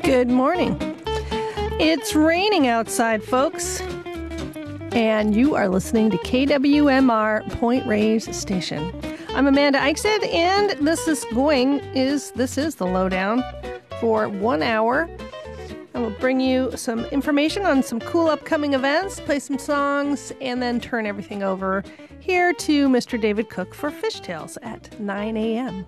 Good morning. It's raining outside, folks, and you are listening to KWMR Point Reyes Station. I'm Amanda Eichstedt, and this is the lowdown for 1 hour. I will bring you some information on some cool upcoming events, play some songs, and then turn everything over here to Mr. David Cook for Fishtails at 9 a.m.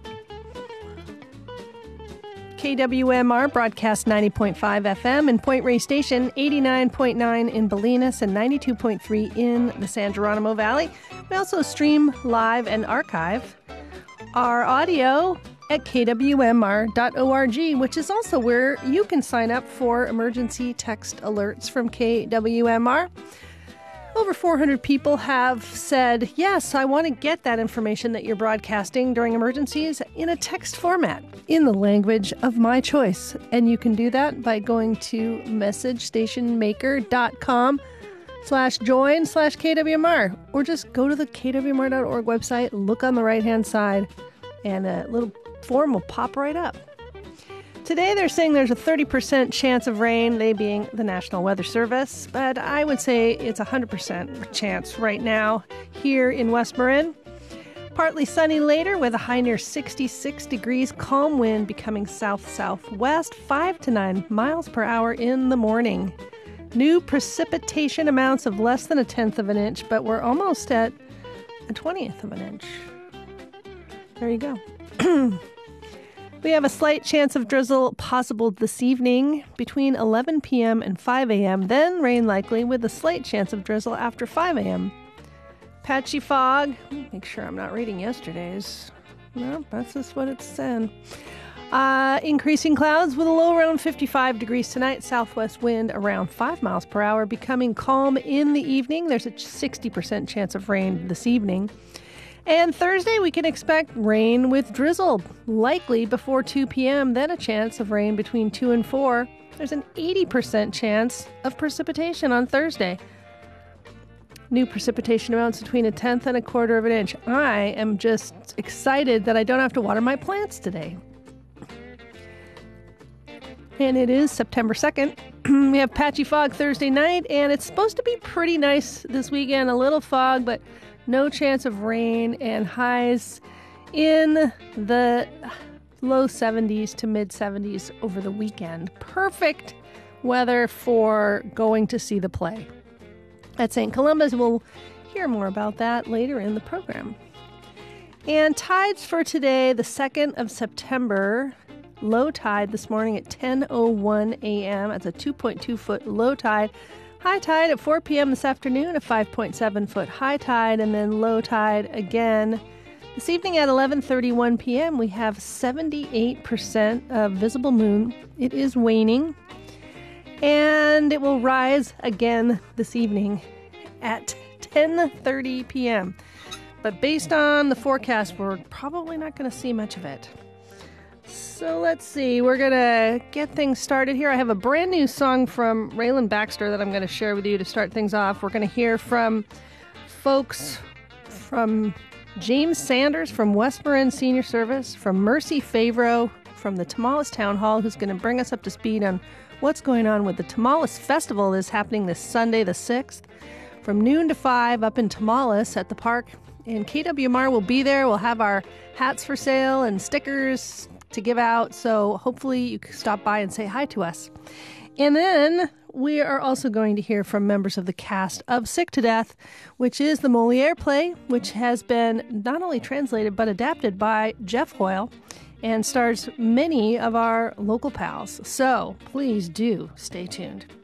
KWMR broadcast 90.5 FM in Point Reyes Station, 89.9 in Bolinas, and 92.3 in the San Geronimo Valley. We also stream live and archive our audio at kwmr.org, which is also where you can sign up for emergency text alerts from KWMR. Over 400 people have said, yes, I want to get that information that you're broadcasting during emergencies in a text format, in the language of my choice. And you can do that by going to messagestationmaker.com/join/KWMR, or just go to the kwmr.org website, look on the right-hand side, and a little form will pop right up. Today they're saying there's a 30% chance of rain, they being the National Weather Service, but I would say it's a 100% chance right now here in West Marin. Partly sunny later with a high near 66 degrees, calm wind becoming south-southwest, 5 to 9 miles per hour in the morning. New precipitation amounts of less than 1/10 of an inch, but we're almost at 1/20 of an inch. There you go. We have a slight chance of drizzle possible this evening between 11 p.m. and 5 a.m., then rain likely with a slight chance of drizzle after 5 a.m. Patchy fog. Make sure I'm not reading yesterday's. No, that's just what it's saying. Increasing clouds with a low around 55 degrees tonight. Southwest wind around 5 miles per hour, becoming calm in the evening. There's a 60% chance of rain this evening. And Thursday, we can expect rain with drizzle, likely before 2 p.m., then a chance of rain between 2 and 4. There's an 80% chance of precipitation on Thursday. New precipitation amounts between 1/10 and 1/4 of an inch. I am just excited that I don't have to water my plants today. And it is September 2nd. We have patchy fog Thursday night, and it's supposed to be pretty nice this weekend. A little fog, but no chance of rain, and highs in the low 70s to mid 70s over the weekend. Perfect weather for going to see the play at St. Columba's. We'll hear more about that later in the program. And tides for today, the 2nd of September. Low tide this morning at 10:01 a.m. That's a 2.2-foot low tide. High tide at 4 p.m. this afternoon, a 5.7-foot high tide, and then low tide again. This evening at 11:31 p.m., we have 78% of visible moon. It is waning, and it will rise again this evening at 10:30 p.m. But based on the forecast, we're probably not going to see much of it. So let's see, we're going to get things started here. I have a brand new song from Raylan Baxter that I'm going to share with you to start things off. We're going to hear from folks from James Sanders from West Marin Senior Service, from Mercy Favreau from the Tomales Town Hall, who's going to bring us up to speed on what's going on with the Tomales Festival that is happening this Sunday the 6th from noon to 5 up in Tomales at the park. And KWMR will be there. We'll have our hats for sale and stickers to give out, so hopefully you can stop by and say hi to us. And then we are also going to hear from members of the cast of Sick to Death, which is the Moliere play, which has been not only translated but adapted by Jeff Hoyle and stars many of our local pals. So please do stay tuned.